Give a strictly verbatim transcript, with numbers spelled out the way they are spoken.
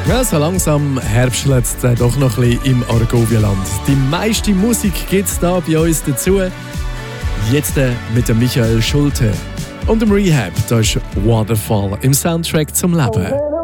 Ja, so langsam herbstelt es dann doch noch ein bisschen im Argovia-Land. Die meiste Musik gibt es da bei uns dazu. Jetzt äh, mit dem Michael Schulte und dem Rehab. Da ist Waterfall im Soundtrack zum Leben.